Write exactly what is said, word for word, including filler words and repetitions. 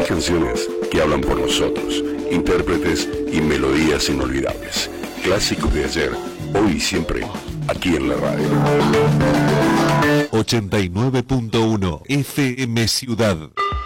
canciones que hablan por nosotros, intérpretes y melodías inolvidables. Clásicos de ayer, hoy y siempre, aquí en la radio. ochenta y nueve punto uno F M Ciudad.